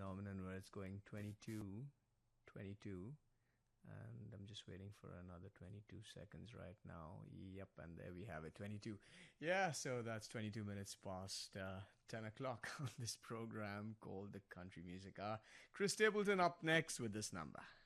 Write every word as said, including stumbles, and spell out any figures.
phenomenon where it's going twenty-two, twenty-two, and I'm just waiting for another twenty-two seconds right now. Yep, and there we have it, twenty-two. Yeah, so that's twenty-two minutes past uh, ten o'clock on this program called The Country Music Hour. Chris Stapleton up next with this number.